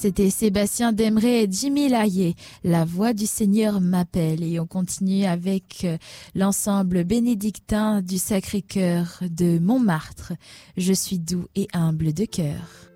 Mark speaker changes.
Speaker 1: C'était Sébastien Demeret et Jimmy Laillé. La voix du Seigneur m'appelle. Et on continue avec l'ensemble bénédictin du Sacré-Cœur de Montmartre. Je suis doux et humble de cœur.